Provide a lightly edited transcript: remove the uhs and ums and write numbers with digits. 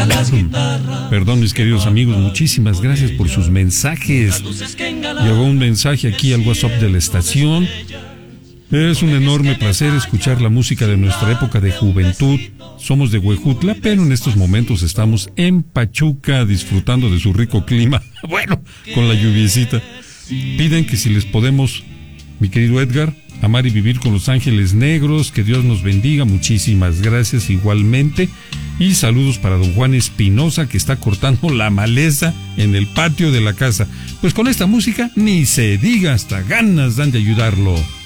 Perdón, mis queridos amigos, muchísimas gracias por sus mensajes. Llegó un mensaje aquí al WhatsApp de la estación. Es un enorme placer escuchar la música de nuestra época de juventud. Somos de Huejutla, pero en estos momentos estamos en Pachuca disfrutando de su rico clima. Bueno, con la lluviecita. Piden que si les podemos, mi querido Edgar, amar y vivir con los ángeles negros, que Dios nos bendiga. Muchísimas gracias igualmente. Y saludos para don Juan Espinosa, que está cortando la maleza en el patio de la casa. Pues con esta música ni se diga, hasta ganas dan de ayudarlo.